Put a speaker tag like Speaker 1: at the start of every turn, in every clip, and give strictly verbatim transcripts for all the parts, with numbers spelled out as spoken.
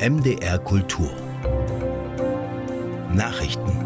Speaker 1: M D R Kultur Nachrichten.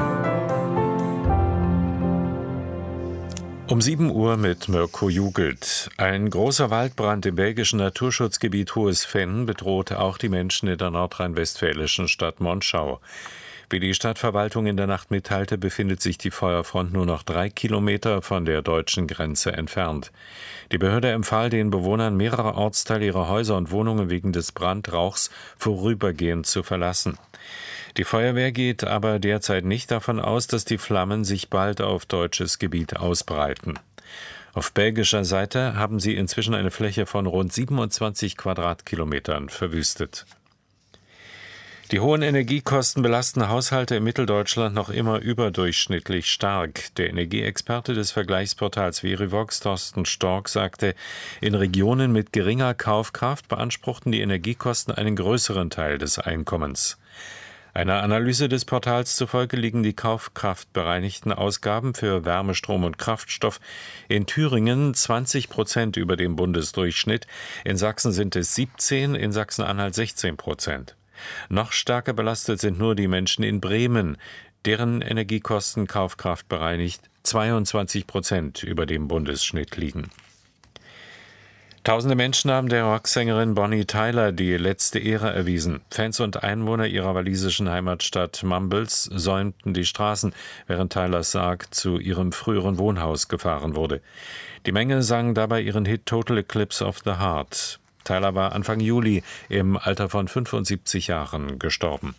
Speaker 2: Um sieben Uhr mit Mirko Jugelt. Ein großer Waldbrand im belgischen Naturschutzgebiet Hohes Venn bedroht auch die Menschen in der nordrhein-westfälischen Stadt Monschau. Wie die Stadtverwaltung in der Nacht mitteilte, befindet sich die Feuerfront nur noch drei Kilometer von der deutschen Grenze entfernt. Die Behörde empfahl den Bewohnern mehrerer Ortsteile ihre Häuser und Wohnungen wegen des Brandrauchs vorübergehend zu verlassen. Die Feuerwehr geht aber derzeit nicht davon aus, dass die Flammen sich bald auf deutsches Gebiet ausbreiten. Auf belgischer Seite haben sie inzwischen eine Fläche von rund siebenundzwanzig Quadratkilometern verwüstet. Die hohen Energiekosten belasten Haushalte in Mitteldeutschland noch immer überdurchschnittlich stark. Der Energieexperte des Vergleichsportals Verivox, Thorsten Stork, sagte, in Regionen mit geringer Kaufkraft beanspruchten die Energiekosten einen größeren Teil des Einkommens. Einer Analyse des Portals zufolge liegen die kaufkraftbereinigten Ausgaben für Wärme, Strom und Kraftstoff in Thüringen zwanzig Prozent über dem Bundesdurchschnitt, in Sachsen sind es siebzehn, in Sachsen-Anhalt sechzehn Prozent. Noch stärker belastet sind nur die Menschen in Bremen, deren Energiekosten kaufkraftbereinigt zweiundzwanzig Prozent über dem Bundesschnitt liegen. Tausende Menschen haben der Rocksängerin Bonnie Tyler die letzte Ehre erwiesen. Fans und Einwohner ihrer walisischen Heimatstadt Mumbles säumten die Straßen, während Tylers Sarg zu ihrem früheren Wohnhaus gefahren wurde. Die Menge sang dabei ihren Hit Total Eclipse of the Heart. Tyler war Anfang Juli im Alter von fünfundsiebzig Jahren gestorben.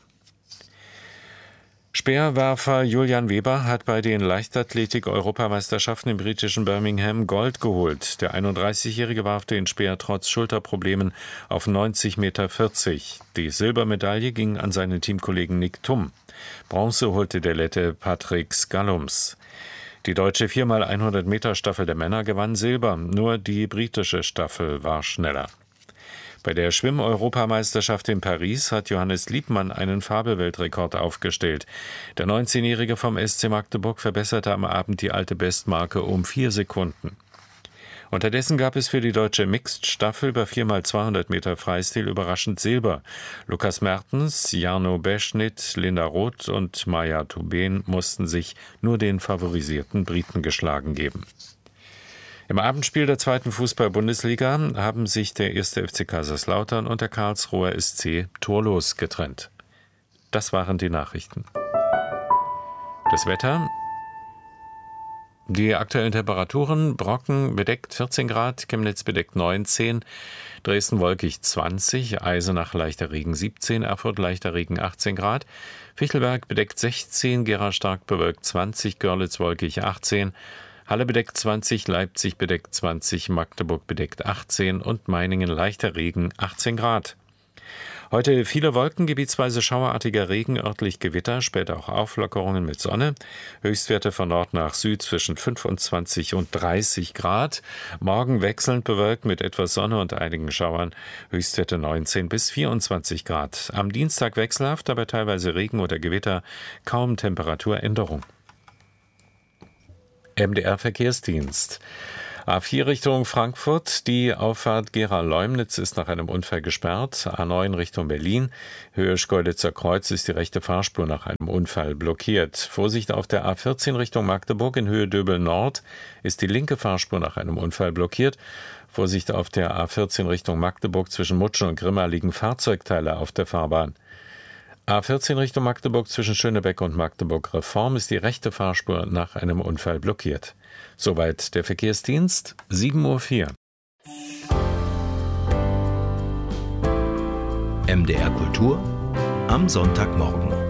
Speaker 2: Speerwerfer Julian Weber hat bei den Leichtathletik-Europameisterschaften im britischen Birmingham Gold geholt. Der einunddreißigjährige warf den Speer trotz Schulterproblemen auf neunzig Meter vierzig. Die Silbermedaille ging an seinen Teamkollegen Nick Thum. Bronze holte der Lette Patrick Skallums. Die deutsche vier mal hundert Meter Staffel der Männer gewann Silber. Nur die britische Staffel war schneller. Bei der Schwimm-Europameisterschaft in Paris hat Johannes Liebmann einen Fabelweltrekord aufgestellt. Der neunzehnjährige vom S C Magdeburg verbesserte am Abend die alte Bestmarke um vier Sekunden. Unterdessen gab es für die deutsche Mixed-Staffel über vier mal zweihundert Meter Freistil überraschend Silber. Lukas Mertens, Jarno Beschnitt, Linda Roth und Maja Tuben mussten sich nur den favorisierten Briten geschlagen geben. Im Abendspiel der zweiten Fußball-Bundesliga haben sich der erste F C Kaiserslautern und der Karlsruher S C torlos getrennt. Das waren die Nachrichten. Das Wetter. Die aktuellen Temperaturen: Brocken bedeckt vierzehn Grad, Chemnitz bedeckt neunzehn, Dresden wolkig zwanzig, Eisenach leichter Regen siebzehn, Erfurt leichter Regen achtzehn Grad, Fichtelberg bedeckt sechzehn, Gera stark bewölkt zwanzig, Görlitz wolkig achtzehn, Halle bedeckt zwanzig, Leipzig bedeckt zwanzig, Magdeburg bedeckt achtzehn und Meiningen leichter Regen achtzehn Grad. Heute viele Wolken, gebietsweise schauerartiger Regen, örtlich Gewitter, später auch Auflockerungen mit Sonne. Höchstwerte von Nord nach Süd zwischen fünfundzwanzig und dreißig Grad. Morgen wechselnd bewölkt mit etwas Sonne und einigen Schauern. Höchstwerte neunzehn bis vierundzwanzig Grad. Am Dienstag wechselhaft, aber teilweise Regen oder Gewitter. Kaum Temperaturänderung. M D R-Verkehrsdienst. A vier Richtung Frankfurt. Die Auffahrt Gera-Leumnitz ist nach einem Unfall gesperrt. A neun Richtung Berlin. Höhe Schkeuditzer Kreuz ist die rechte Fahrspur nach einem Unfall blockiert. Vorsicht auf der A vierzehn Richtung Magdeburg in Höhe Döbel Nord ist die linke Fahrspur nach einem Unfall blockiert. Vorsicht auf der A vierzehn Richtung Magdeburg zwischen Mutschen und Grimma liegen Fahrzeugteile auf der Fahrbahn. A vierzehn Richtung Magdeburg zwischen Schönebeck und Magdeburg Reform ist die rechte Fahrspur nach einem Unfall blockiert. Soweit der Verkehrsdienst, sieben Uhr vier.
Speaker 1: M D R Kultur am Sonntagmorgen.